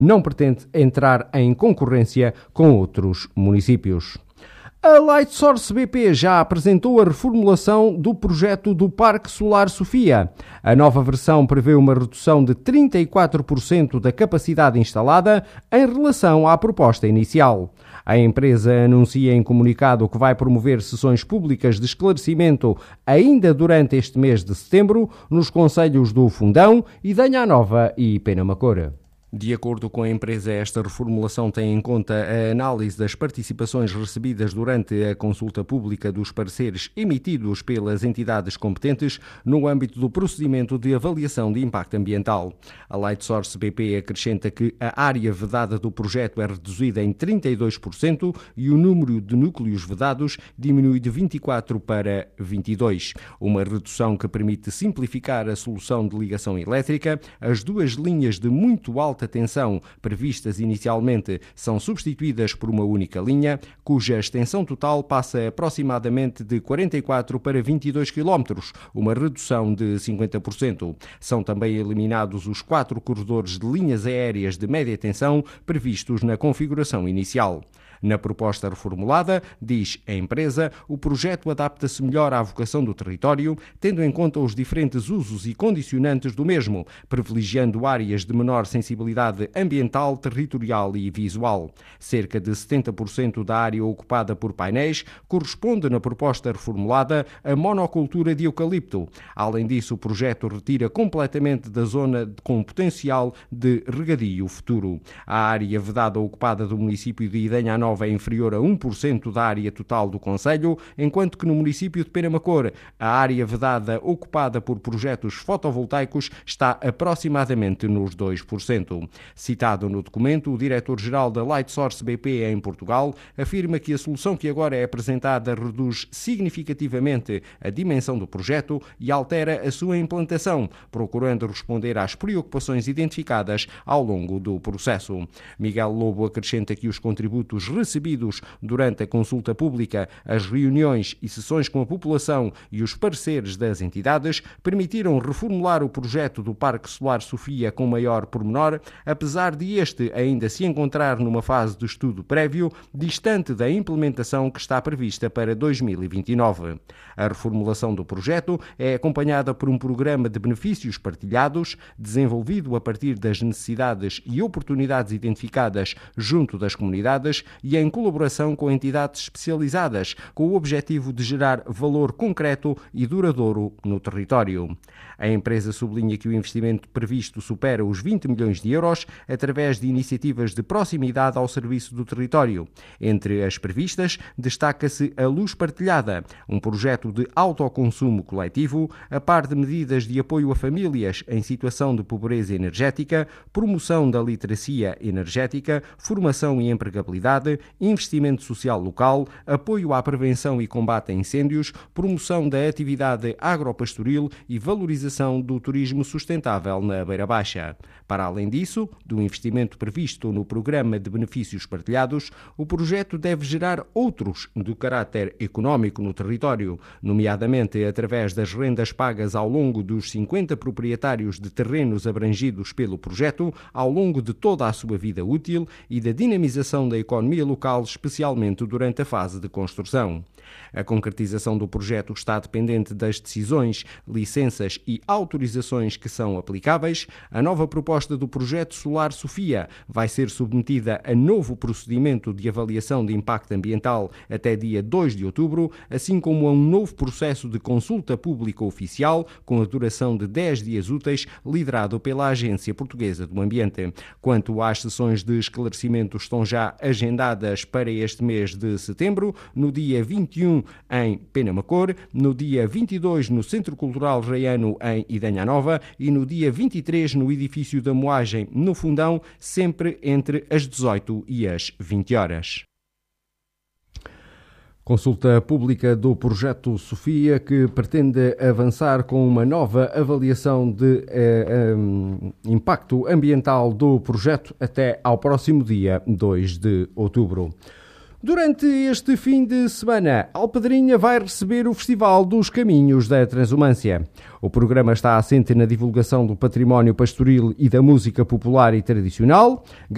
não pretende entrar em concorrência com outros municípios. A Lightsource BP já apresentou a reformulação do projeto do Parque Solar Sofia. A nova versão prevê uma redução de 34% da capacidade instalada em relação à proposta inicial. A empresa anuncia em comunicado que vai promover sessões públicas de esclarecimento ainda durante este mês de setembro nos concelhos do Fundão, Idanha Nova e Penamacor. De acordo com a empresa, esta reformulação tem em conta a análise das participações recebidas durante a consulta pública dos pareceres emitidos pelas entidades competentes no âmbito do procedimento de avaliação de impacto ambiental. A Lightsource BP acrescenta que a área vedada do projeto é reduzida em 32% e o número de núcleos vedados diminui de 24 para 22. Uma redução que permite simplificar a solução de ligação elétrica. As duas linhas de muito alta tensão previstas inicialmente são substituídas por uma única linha, cuja extensão total passa aproximadamente de 44 para 22 km, uma redução de 50%. São também eliminados os 4 corredores de linhas aéreas de média tensão previstos na configuração inicial. Na proposta reformulada, diz a empresa, o projeto adapta-se melhor à vocação do território, tendo em conta os diferentes usos e condicionantes do mesmo, privilegiando áreas de menor sensibilidade ambiental, territorial e visual. Cerca de 70% da área ocupada por painéis corresponde, na proposta reformulada, a monocultura de eucalipto. Além disso, o projeto retira completamente da zona com potencial de regadio futuro. A área vedada ocupada do município de Idanha Nova é inferior a 1% da área total do concelho, enquanto que no município de Penamacor a área vedada ocupada por projetos fotovoltaicos está aproximadamente nos 2%. Citado no documento, o diretor-geral da Lightsource BP em Portugal afirma que a solução que agora é apresentada reduz significativamente a dimensão do projeto e altera a sua implantação, procurando responder às preocupações identificadas ao longo do processo. Miguel Lobo acrescenta que os contributos recebidos durante a consulta pública, as reuniões e sessões com a população e os pareceres das entidades permitiram reformular o projeto do Parque Solar Sofia com maior pormenor, apesar de este ainda se encontrar numa fase de estudo prévio, distante da implementação que está prevista para 2029. A reformulação do projeto é acompanhada por um programa de benefícios partilhados, desenvolvido a partir das necessidades e oportunidades identificadas junto das comunidades e em colaboração com entidades especializadas, com o objetivo de gerar valor concreto e duradouro no território. A empresa sublinha que o investimento previsto supera os 20 milhões de euros através de iniciativas de proximidade ao serviço do território. Entre as previstas, destaca-se a Luz Partilhada, um projeto de autoconsumo coletivo, a par de medidas de apoio a famílias em situação de pobreza energética, promoção da literacia energética, formação e empregabilidade, investimento social local, apoio à prevenção e combate a incêndios, promoção da atividade agropastoril e valorização do turismo sustentável na Beira Baixa. Para além disso, do investimento previsto no Programa de Benefícios Partilhados, o projeto deve gerar outros de caráter económico no território, nomeadamente através das rendas pagas ao longo dos 50 proprietários de terrenos abrangidos pelo projeto ao longo de toda a sua vida útil e da dinamização da economia local, especialmente durante a fase de construção. A concretização do projeto está dependente das decisões, licenças e autorizações que são aplicáveis. A nova proposta do projeto Solar Sofia vai ser submetida a novo procedimento de avaliação de impacto ambiental até dia 2 de outubro, assim como a um novo processo de consulta pública oficial com a duração de 10 dias úteis, liderado pela Agência Portuguesa do Ambiente. Quanto às sessões de esclarecimento, estão já agendadas para este mês de setembro, no dia 21 em Penamacor, no dia 22 no Centro Cultural Raiano em Idanha Nova e no dia 23 no Edifício da Moagem, no Fundão, sempre entre as 18 e as 20 horas. Consulta pública do projeto Sofia, que pretende avançar com uma nova avaliação de impacto ambiental do projeto até ao próximo dia 2 de outubro. Durante este fim de semana, Alpedrinha vai receber o Festival dos Caminhos da Transumância. O programa está assente na divulgação do património pastoril e da música popular e tradicional,